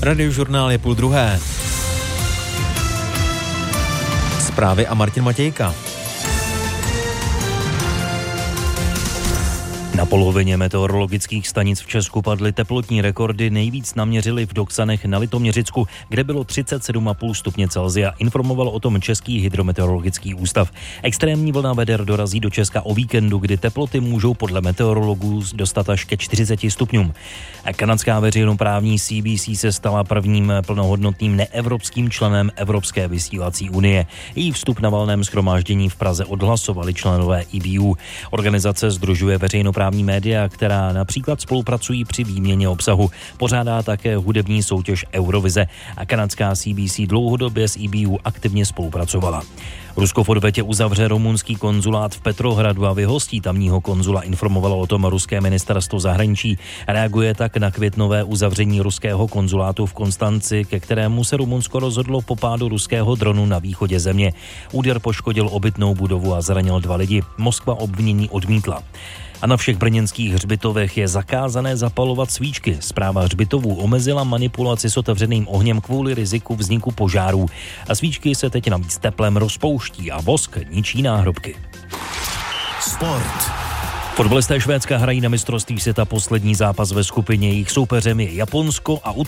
Radiožurnál je 12:30. Zprávy a Martin Matějka. Na polovině meteorologických stanic v Česku padly teplotní rekordy, nejvíc naměřili v Doksanech na Litoměřicku, kde bylo 37,5 stupně Celsia, informoval o tom Český hydrometeorologický ústav. Extrémní vlna veder dorazí do Česka o víkendu, kdy teploty můžou podle meteorologů dostat až ke 40 stupňům. Kanadská veřejnoprávní CBC se stala prvním plnohodnotným neevropským členem Evropské vysílací unie. Její vstup na valném shromáždění v Praze odhlasovali členové EBU. Organizace sdružuje veřejnoprávní média, která například spolupracují při výměně obsahu. Pořádá také hudební soutěž Eurovize a kanadská CBC dlouhodobě s EBU aktivně spolupracovala. Rusko v odvetě uzavře rumunský konzulát v Petrohradu a vyhostí tamního konzula, informovalo o tom ruské ministerstvo zahraničí. Reaguje tak na květnové uzavření ruského konzulátu v Konstanci, ke kterému se Rumunsko rozhodlo po pádu ruského dronu na východě země. Úder poškodil obytnou budovu a zranil 2 lidi. Moskva obvinění odmítla. A na všech brněnských hřbitovech je zakázané zapalovat svíčky. Správa hřbitovů omezila manipulaci s otevřeným ohněm kvůli riziku vzniku požárů. A svíčky se teď navíc teplem rozpouští a vosk ničí náhrobky. Sport. Fotbalisté Švédska hrají na mistrovství světa poslední zápas ve skupině. Jejich soupeřem je Japonsko a